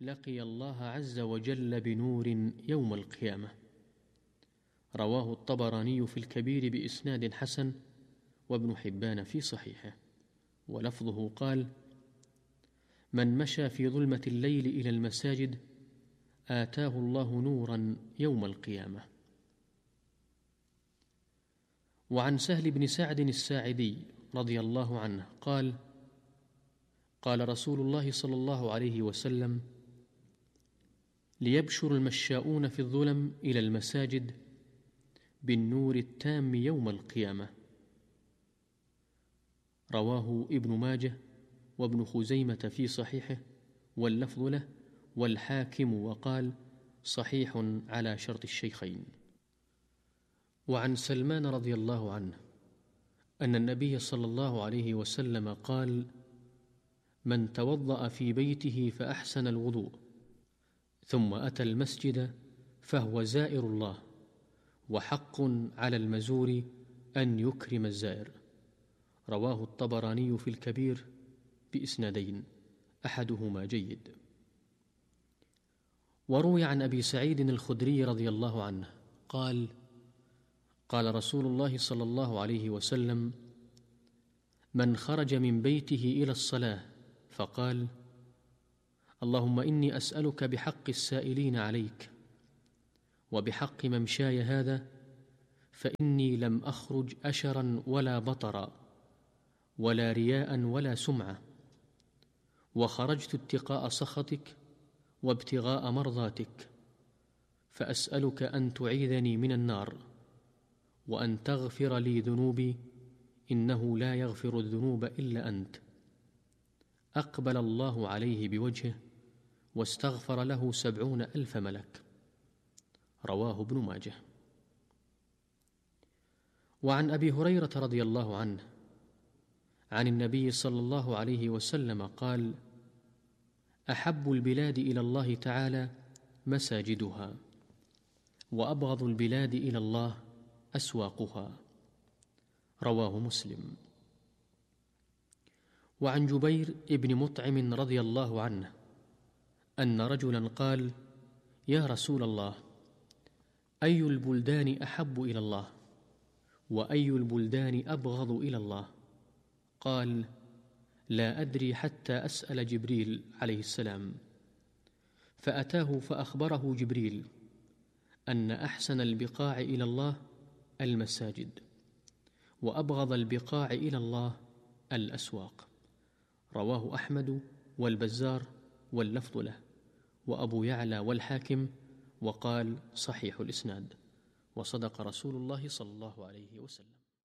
لقي الله عز وجل بنور يوم القيامة. رواه الطبراني في الكبير بإسناد حسن، وابن حبان في صحيحه، ولفظه قال: من مشى في ظلمة الليل إلى المساجد آتاه الله نورا يوم القيامة. وعن سهل بن سعد الساعدي رضي الله عنه قال: قال رسول الله صلى الله عليه وسلم: ليبشر المشاؤون في الظلم إلى المساجد بالنور التام يوم القيامة. رواه ابن ماجه وابن خزيمة في صحيحه، واللفظ له، والحاكم، وقال: صحيح على شرط الشيخين. وعن سلمان رضي الله عنه أن النبي صلى الله عليه وسلم قال: من توضأ في بيته فأحسن الوضوء ثم أتى المسجد فهو زائر الله، وحق على المزور أن يكرم الزائر. رواه الطبراني في الكبير بإسنادين أحدهما جيد. وروي عن أبي سعيد الخدري رضي الله عنه قال: قال رسول الله صلى الله عليه وسلم: من خرج من بيته إلى الصلاة فقال: اللهم إني أسألك بحق السائلين عليك وبحق ممشاي هذا، فإني لم أخرج أشرا ولا بطرا ولا رياء ولا سمعة، وخرجت اتقاء سخطك وابتغاء مرضاتك، فأسألك أن تعيذني من النار وأن تغفر لي ذنوبي، إنه لا يغفر الذنوب إلا أنت. أقبل الله عليه بوجهه واستغفر له 70,000 ملك. رواه ابن ماجه. وعن أبي هريرة رضي الله عنه عن النبي صلى الله عليه وسلم قال: أحب البلاد إلى الله تعالى مساجدها، وأبغض البلاد إلى الله أسواقها. رواه مسلم. وعن جبير بن مطعم رضي الله عنه أن رجلا قال: يا رسول الله، أي البلدان أحب إلى الله، وأي البلدان أبغض إلى الله؟ قال: لا أدري حتى أسأل جبريل عليه السلام. فأتاه فأخبره جبريل أن أحسن البقاع إلى الله المساجد، وأبغض البقاع إلى الله الأسواق. رواه أحمد والبزار واللفظ له، وأبو يعلى والحاكم، وقال: صحيح الإسناد. وصدق رسول الله صلى الله عليه وسلم.